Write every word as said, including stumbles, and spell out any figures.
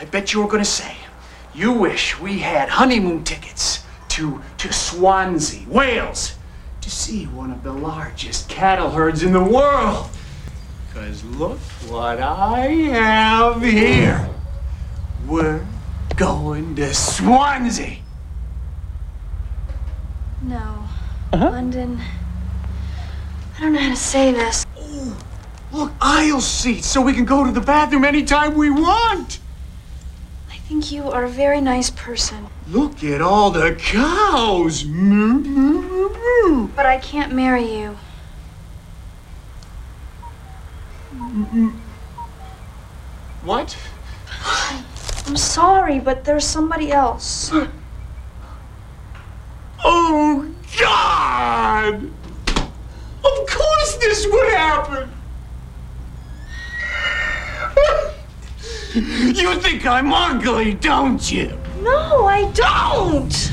bet you were gonna say, you wish we had honeymoon tickets to, to Swansea, Wales, to see one of the largest cattle herds in the world. Because look what I have here. We're going to Swansea. No. Uh-huh. London. I don't know how to say this. Oh, look, aisle seats so we can go to the bathroom anytime we want. I think you are a very nice person. Look at all the cows. Moo, moo, moo, moo. But I can't marry you. What? I'm sorry, but there's somebody else. Oh, God! Of course this would happen! You think I'm ugly, don't you? No, I don't!